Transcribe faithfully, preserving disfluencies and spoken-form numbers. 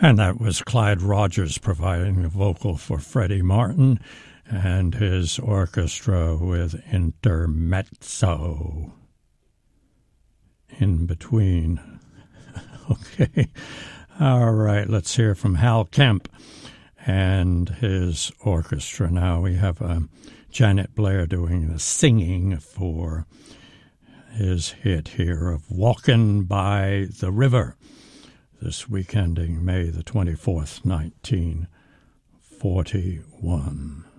And that was Clyde Rogers providing the vocal for Freddie Martin and his orchestra with intermezzo in between. Okay. All right, let's hear from Hal Kemp and his orchestra. Now we have uh, Janet Blair doing the singing for his hit here of Walkin' by the River, this week ending May the twenty-fourth, nineteen forty-one.